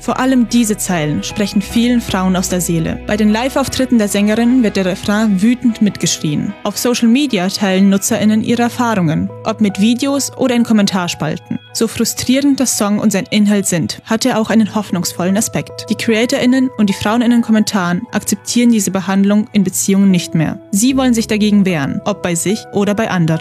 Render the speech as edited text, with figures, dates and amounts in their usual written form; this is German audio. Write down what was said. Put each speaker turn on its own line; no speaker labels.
Vor allem diese Zeilen sprechen vielen Frauen aus der Seele. Bei den Live-Auftritten der Sängerin wird der Refrain wütend mitgeschrien. Auf Social Media teilen NutzerInnen ihre Erfahrungen, ob mit Videos oder in Kommentarspalten. So frustrierend der Song und sein Inhalt sind, hat er auch einen hoffnungsvollen Aspekt. Die CreatorInnen und die Frauen in den Kommentaren akzeptieren diese Behandlung in Beziehungen nicht mehr. Sie wollen sich dagegen wehren, ob bei sich oder bei anderen.